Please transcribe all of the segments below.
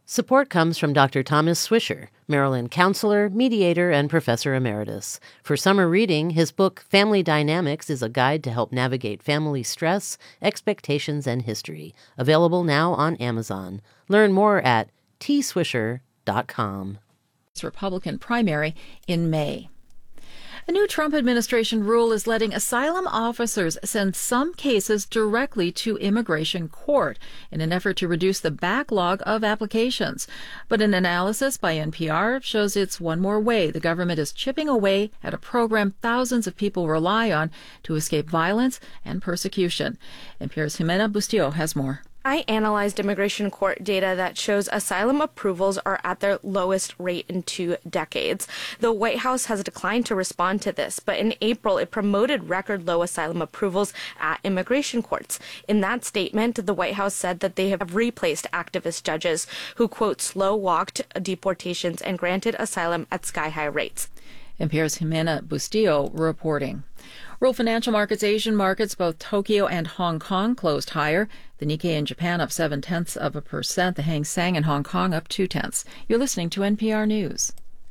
Support comes from Dr. Thomas Swisher, Maryland counselor, mediator, and professor emeritus. For summer reading, his book Family Dynamics is a guide to help navigate family stress, expectations, and history. Available now on Amazon. Learn more at tswisher.com. Republican primary in May. A new Trump administration rule is letting asylum officers send some cases directly to immigration court in an effort to reduce the backlog of applications. But an analysis by NPR shows it's one more way the government is chipping away at a program thousands of people rely on to escape violence and persecution. NPR's Jimena Bustillo has more. I analyzed immigration court data that shows asylum approvals are at their lowest rate in 2 decades. The White House has declined to respond to this, but in April it promoted record low asylum approvals at immigration courts. In that statement, the White House said that they have replaced activist judges who, quote, slow-walked deportations and granted asylum at sky-high rates. NPR's Jimena Bustillo reporting. World financial markets, Asian markets, both Tokyo and Hong Kong closed higher. The Nikkei in Japan up 0.7%. The Hang Seng in Hong Kong up 0.2%. You're listening to NPR News.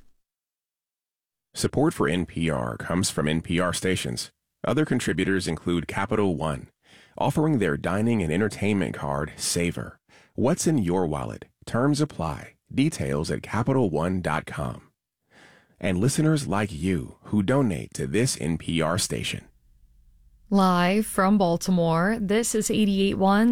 Support for NPR comes from NPR stations. Other contributors include Capital One, offering their dining and entertainment card, Savor. What's in your wallet? Terms apply. Details at CapitalOne.com. And listeners like you who donate to this NPR station. Live from Baltimore, this is 88.1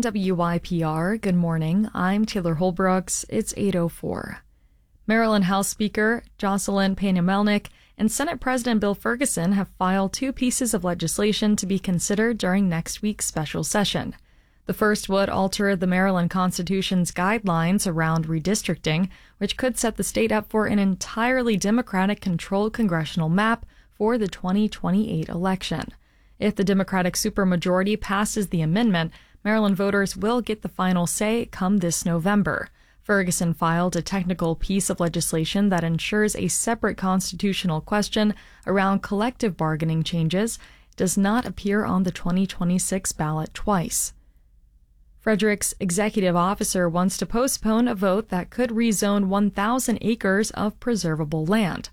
WYPR. Good morning. I'm Taylor Holbrooks. It's 8:04. Maryland House Speaker Jocelyn Pena-Melnick and Senate President Bill Ferguson have filed 2 pieces of legislation to be considered during next week's special session. The first would alter the Maryland Constitution's guidelines around redistricting, which could set the state up for an entirely Democratic-controlled congressional map for the 2028 election. If the Democratic supermajority passes the amendment, Maryland voters will get the final say come this November. Ferguson filed a technical piece of legislation that ensures a separate constitutional question around collective bargaining changes does not appear on the 2026 ballot twice. Frederick's executive officer wants to postpone a vote that could rezone 1,000 acres of preservable land.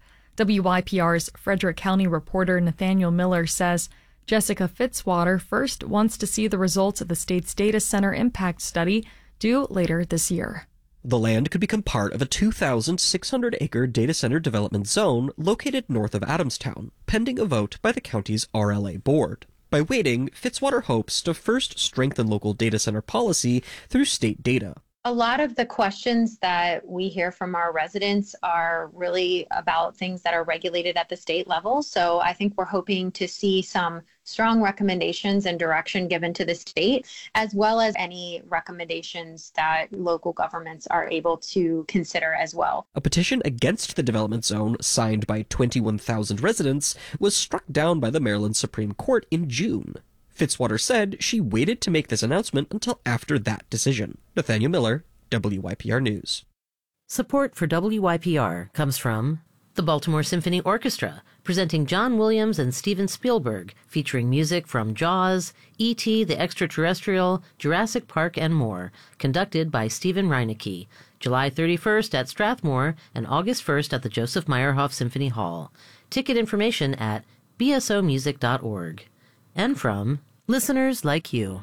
WYPR's Frederick County reporter Nathaniel Miller says Jessica Fitzwater first wants to see the results of the state's data center impact study due later this year. The land could become part of a 2,600-acre data center development zone located north of Adamstown, pending a vote by the county's RLA board. By waiting, Fitzwater hopes to first strengthen local data center policy through state data. A lot of the questions that we hear from our residents are really about things that are regulated at the state level. So I think we're hoping to see some strong recommendations and direction given to the state, as well as any recommendations that local governments are able to consider as well. A petition against the development zone, signed by 21,000 residents, was struck down by the Maryland Supreme Court in June. Fitzwater said she waited to make this announcement until after that decision. Nathaniel Miller, WYPR News. Support for WYPR comes from the Baltimore Symphony Orchestra, presenting John Williams and Steven Spielberg, featuring music from Jaws, E.T. the Extraterrestrial, Jurassic Park, and more, conducted by Stephen Reinecke, July 31st at Strathmore and August 1st at the Joseph Meyerhoff Symphony Hall. Ticket information at bsomusic.org. And from listeners like you.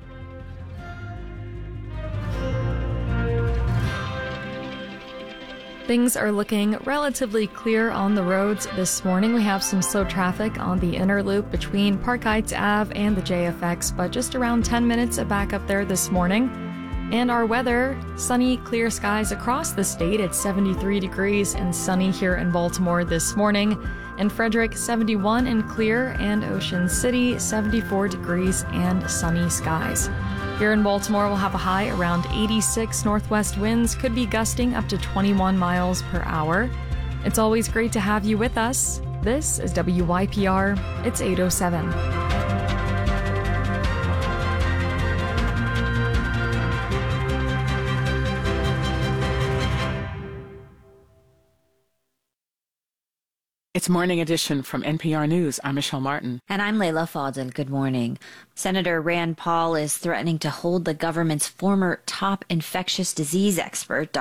Things are looking relatively clear on the roads this morning. We have some slow traffic on the inner loop between Park Heights Ave and the JFX, but just around 10 minutes of backup there this morning. And our weather, sunny, clear skies across the state. It's 73 degrees and sunny here in Baltimore this morning. In Frederick, 71 and clear, and Ocean City, 74 degrees and sunny skies. Here in Baltimore, we'll have a high around 86. Northwest winds could be gusting up to 21 miles per hour. It's always great to have you with us. This is WYPR. It's 8:07. It's Morning Edition from NPR News. I'm Michelle Martin. And I'm Layla Fadel. Good morning. Senator Rand Paul is threatening to hold the government's former top infectious disease expert,